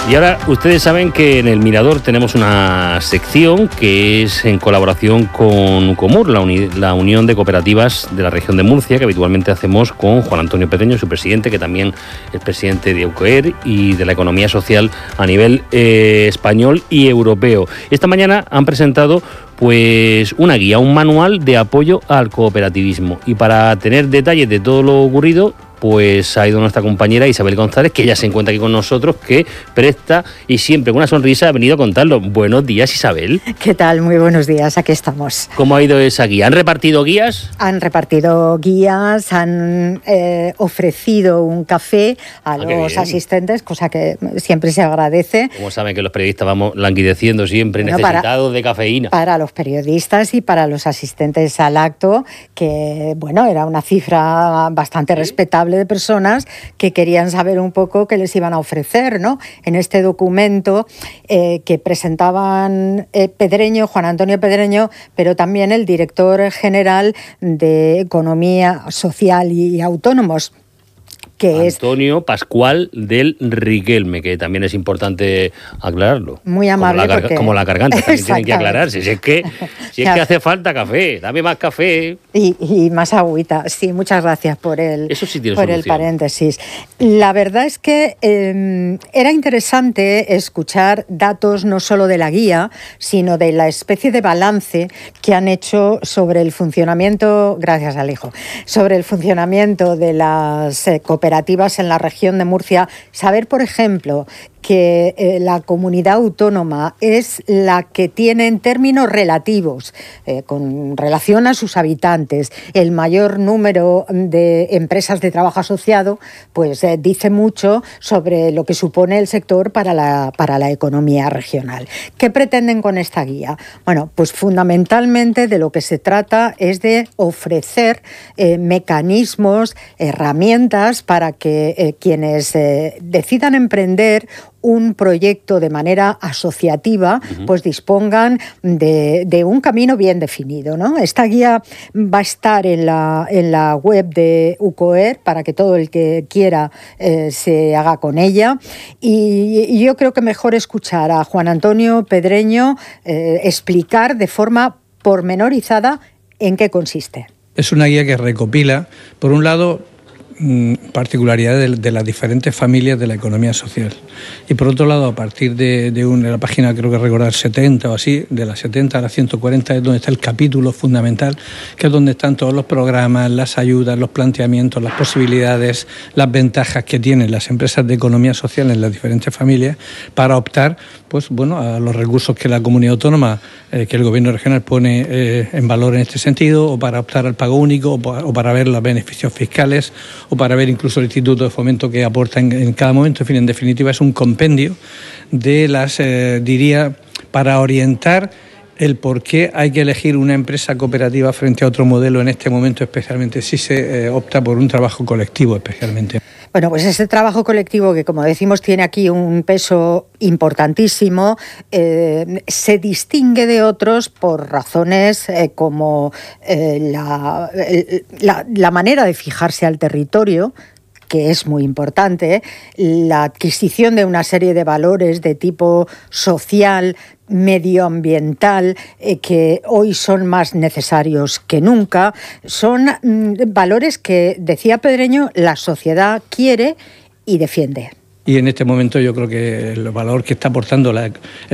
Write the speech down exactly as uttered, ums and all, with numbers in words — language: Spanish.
Y ahora ustedes saben que en El Mirador tenemos una sección que es en colaboración con Ucomur, la, uni- la Unión de Cooperativas de la región de Murcia, que habitualmente hacemos con Juan Antonio Pedreño, su presidente, que también es presidente de UCOER y de la economía social a nivel eh, español y europeo. Esta mañana han presentado pues una guía, un manual de apoyo al cooperativismo. Y para tener detalles de todo lo ocurrido, pues ha ido nuestra compañera Isabel González, que ya se encuentra aquí con nosotros, que presta y siempre con una sonrisa ha venido a contarlo. Buenos días, Isabel. ¿Qué tal? Muy buenos días, aquí estamos. ¿Cómo ha ido esa guía? ¿Han repartido guías? Han repartido guías, han eh, ofrecido un café a ah, los asistentes, cosa que siempre se agradece. Como saben que los periodistas vamos languideciendo siempre, bueno, necesitados para, de cafeína. Para los periodistas y para los asistentes al acto, que bueno, era una cifra bastante ¿Sí? respetable de personas que querían saber un poco qué les iban a ofrecer, ¿no? En este documento eh, que presentaban eh, Pedreño, Juan Antonio Pedreño, pero también el director general de Economía Social y Autónomos, que Antonio es Pascual del Riquelme, que también es importante aclararlo. Muy amable. Como la, porque... como la garganta, también tienen que aclararse. Si es que, si es que hace falta café, dame más café. Y, y más agüita. Sí, muchas gracias por el, Eso sí tiene por solución. el paréntesis. La verdad es que eh, era interesante escuchar datos no solo de la guía, sino de la especie de balance que han hecho sobre el funcionamiento, gracias Alejo, sobre el funcionamiento de las eh, cooperativas en la región de Murcia. Saber, por ejemplo, que eh, la comunidad autónoma es la que tiene en términos relativos, eh, con relación a sus habitantes, el mayor número de empresas de trabajo asociado, pues eh, dice mucho sobre lo que supone el sector para la, para la economía regional. ¿Qué pretenden con esta guía? Bueno, pues fundamentalmente de lo que se trata es de ofrecer eh, mecanismos, herramientas para que eh, quienes eh, decidan emprender un proyecto de manera asociativa, uh-huh. pues dispongan de, de un camino bien definido, ¿no? Esta guía va a estar en la, en la web de UCOER para que todo el que quiera eh, se haga con ella. Y, y yo creo que mejor escuchar a Juan Antonio Pedreño eh, explicar de forma pormenorizada en qué consiste. Es una guía que recopila, por un lado, particularidades de, de las diferentes familias de la economía social. Y por otro lado, a partir de, de, una, de la página, creo que recordar setenta o así, de la setenta a la ciento cuarenta es donde está el capítulo fundamental, que es donde están todos los programas, las ayudas, los planteamientos, las posibilidades, las ventajas que tienen las empresas de economía social en las diferentes familias para optar, pues bueno, a los recursos que la comunidad autónoma, eh, que el gobierno regional pone eh, en valor en este sentido, o para optar al pago único, o para, o para ver los beneficios fiscales, o para ver incluso el Instituto de Fomento que aporta en, en cada momento. En fin, en definitiva es un compendio de las, eh, diría, para orientar el por qué hay que elegir una empresa cooperativa frente a otro modelo en este momento, especialmente si se eh, opta por un trabajo colectivo especialmente. Bueno, pues ese trabajo colectivo que, como decimos, tiene aquí un peso importantísimo, eh, se distingue de otros por razones eh, como eh, la, la, la manera de fijarse al territorio, que es muy importante, la adquisición de una serie de valores de tipo social, medioambiental, eh, que hoy son más necesarios que nunca. Son mm, valores que, decía Pedreño, la sociedad quiere y defiende. Y en este momento yo creo que el valor que está aportando la